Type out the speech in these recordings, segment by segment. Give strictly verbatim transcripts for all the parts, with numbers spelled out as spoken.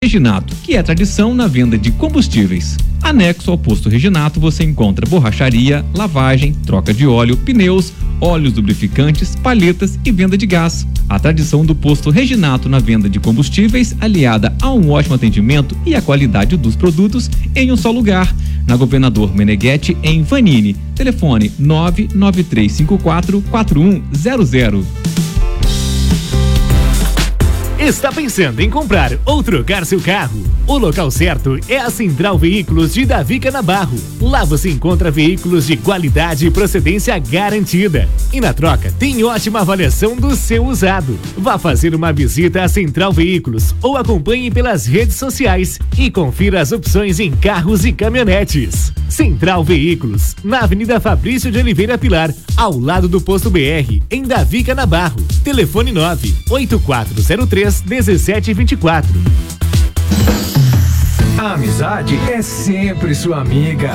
Reginato, que é tradição na venda de combustíveis. Anexo ao Posto Reginato você encontra borracharia, lavagem, troca de óleo, pneus, óleos lubrificantes, palhetas e venda de gás. A tradição do Posto Reginato na venda de combustíveis, aliada a um ótimo atendimento e a qualidade dos produtos em um só lugar. Na Governador Meneghetti, em Vanini. Telefone nove nove três cinco quatro quatro um zero zero. Está pensando em comprar ou trocar seu carro? O local certo é a Central Veículos de Davi Canabarro. Lá você encontra veículos de qualidade e procedência garantida. E na troca tem ótima avaliação do seu usado. Vá fazer uma visita à Central Veículos ou acompanhe pelas redes sociais e confira as opções em carros e caminhonetes. Central Veículos, na Avenida Fabrício de Oliveira Pilar, ao lado do Posto B R, em Davi Canabarro. Telefone nove oito quatro zero três um sete dois quatro. A amizade é sempre sua amiga.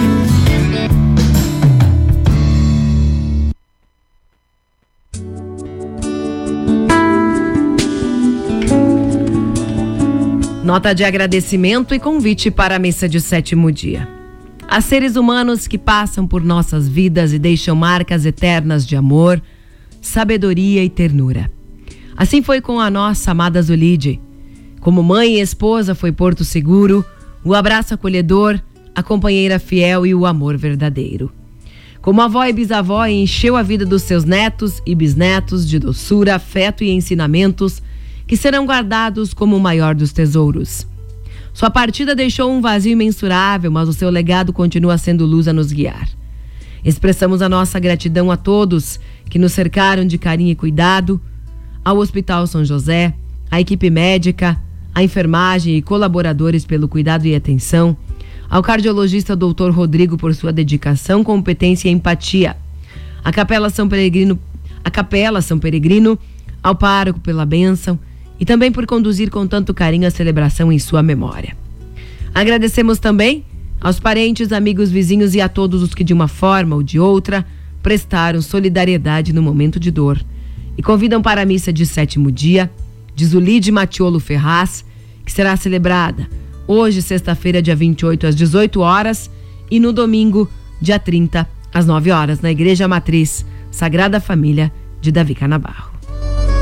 Nota de agradecimento e convite para a missa de sétimo dia. Há seres humanos que passam por nossas vidas e deixam marcas eternas de amor, sabedoria e ternura. Assim foi com a nossa amada Zulide. Como mãe e esposa foi Porto Seguro, o abraço acolhedor, a companheira fiel e o amor verdadeiro. Como avó e bisavó, encheu a vida dos seus netos e bisnetos de doçura, afeto e ensinamentos que serão guardados como o maior dos tesouros. Sua partida deixou um vazio imensurável, mas o seu legado continua sendo luz a nos guiar. Expressamos a nossa gratidão a todos que nos cercaram de carinho e cuidado, ao Hospital São José, à equipe médica, à enfermagem e colaboradores pelo cuidado e atenção, ao cardiologista doutor Rodrigo por sua dedicação, competência e empatia, à Capela São Peregrino, à Capela São Peregrino, ao pároco pela bênção e também por conduzir com tanto carinho a celebração em sua memória. Agradecemos também aos parentes, amigos, vizinhos e a todos os que de uma forma ou de outra prestaram solidariedade no momento de dor e convidam para a missa de sétimo dia de Zulide Matiolo Ferraz, que será celebrada hoje, sexta-feira, dia vinte e oito, às dezoito horas e no domingo, dia trinta, às nove horas, na Igreja Matriz Sagrada Família de Davi Canabarro.